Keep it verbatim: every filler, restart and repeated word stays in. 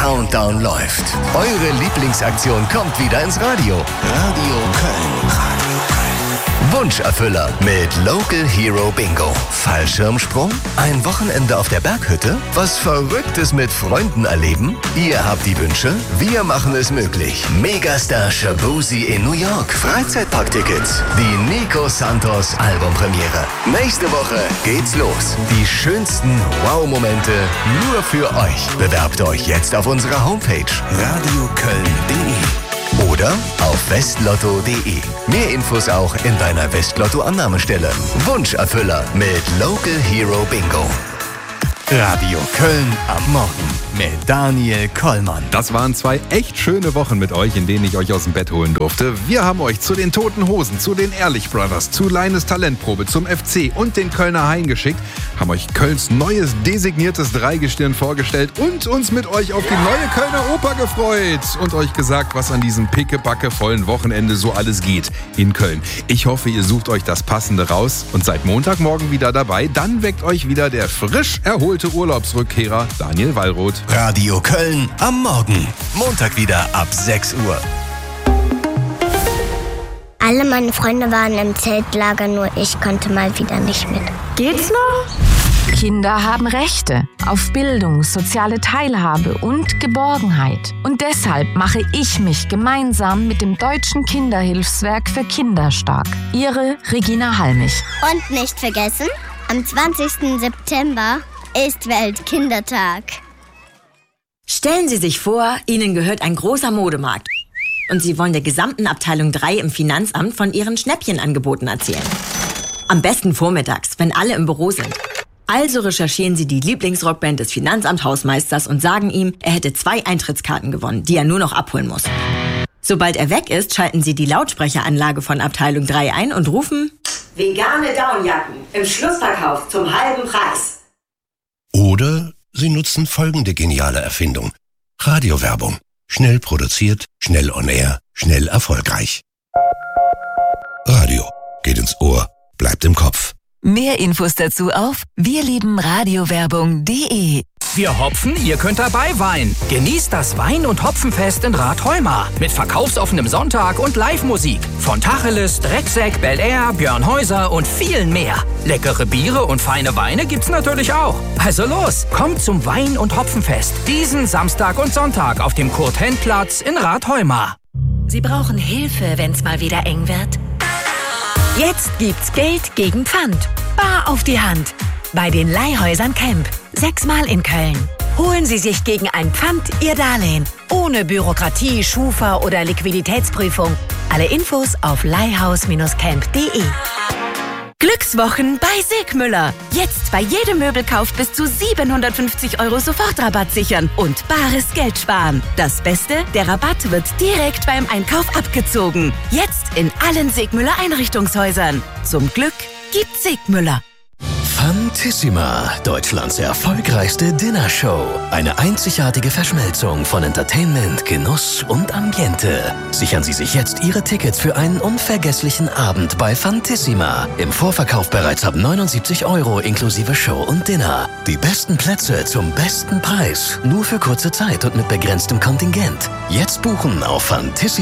Countdown läuft. Eure Lieblingsaktion kommt wieder ins Radio. Radio Köln. Radio Köln. Wunscherfüller mit Local Hero Bingo. Fallschirmsprung? Ein Wochenende auf der Berghütte? Was Verrücktes mit Freunden erleben? Ihr habt die Wünsche, wir machen es möglich. Megastar Shabuzi in New York. Freizeitparktickets. Die Nico Santos Albumpremiere. Nächste Woche geht's los. Die schönsten Wow-Momente nur für euch. Bewerbt euch jetzt auf unserer Homepage radio köln punkt de oder auf westlotto punkt de. Mehr Infos auch in deiner Westlotto-Annahmestelle. Wunscherfüller mit Local Hero Bingo. Radio Köln am Morgen mit Daniel Kollmann. Das waren zwei echt schöne Wochen mit euch, in denen ich euch aus dem Bett holen durfte. Wir haben euch zu den Toten Hosen, zu den Ehrlich Brothers, zu Leines Talentprobe, zum F C und den Kölner Hain geschickt, haben euch Kölns neues designiertes Dreigestirn vorgestellt und uns mit euch auf die neue Kölner Oper gefreut und euch gesagt, was an diesem pickepacke vollen Wochenende so alles geht in Köln. Ich hoffe, ihr sucht euch das Passende raus und seid Montagmorgen wieder dabei. Dann weckt euch wieder der frisch erholte Urlaubsrückkehrer Daniel Wallroth. Radio Köln am Morgen. Montag wieder ab sechs Uhr. Alle meine Freunde waren im Zeltlager, nur ich konnte mal wieder nicht mit. Geht's noch? Kinder haben Rechte auf Bildung, soziale Teilhabe und Geborgenheit. Und deshalb mache ich mich gemeinsam mit dem Deutschen Kinderhilfswerk für Kinder stark. Ihre Regina Halmich. Und nicht vergessen, am zwanzigsten September ist Weltkindertag. Stellen Sie sich vor, Ihnen gehört ein großer Modemarkt und Sie wollen der gesamten Abteilung drei im Finanzamt von Ihren Schnäppchenangeboten erzählen. Am besten vormittags, wenn alle im Büro sind. Also recherchieren Sie die Lieblingsrockband des Finanzamt-Hausmeisters und sagen ihm, er hätte zwei Eintrittskarten gewonnen, die er nur noch abholen muss. Sobald er weg ist, schalten Sie die Lautsprecheranlage von Abteilung drei ein und rufen: Vegane Downjacken im Schlussverkauf zum halben Preis. Oder Sie nutzen folgende geniale Erfindung. Radiowerbung. Schnell produziert, schnell on air, schnell erfolgreich. Radio. Geht ins Ohr, bleibt im Kopf. Mehr Infos dazu auf wirliebenradiowerbung punkt de. Wir hopfen, ihr könnt dabei weinen. Genießt das Wein- und Hopfenfest in Rathheuma. Mit verkaufsoffenem Sonntag und Live-Musik. Von Tacheles, Drecksäck, Bel Air, Björn Häuser und vielen mehr. Leckere Biere und feine Weine gibt's natürlich auch. Also los, kommt zum Wein- und Hopfenfest. Diesen Samstag und Sonntag auf dem Kurt-Henn-Platz in Rathheuma. Sie brauchen Hilfe, wenn's mal wieder eng wird? Jetzt gibt's Geld gegen Pfand. Bar auf die Hand. Bei den Leihhäusern Camp. Sechsmal in Köln. Holen Sie sich gegen ein Pfand Ihr Darlehen. Ohne Bürokratie, Schufa oder Liquiditätsprüfung. Alle Infos auf leihhaus camp punkt de. Glückswochen bei Sigmüller. Jetzt bei jedem Möbelkauf bis zu siebenhundertfünfzig Euro Sofortrabatt sichern und bares Geld sparen. Das Beste, der Rabatt wird direkt beim Einkauf abgezogen. Jetzt in allen Sigmüller Einrichtungshäusern. Zum Glück gibt's Sigmüller. Fantissima, Deutschlands erfolgreichste Dinnershow. Eine einzigartige Verschmelzung von Entertainment, Genuss und Ambiente. Sichern Sie sich jetzt Ihre Tickets für einen unvergesslichen Abend bei Fantissima. Im Vorverkauf bereits ab neunundsiebzig Euro inklusive Show und Dinner. Die besten Plätze zum besten Preis. Nur für kurze Zeit und mit begrenztem Kontingent. Jetzt buchen auf Fantissima.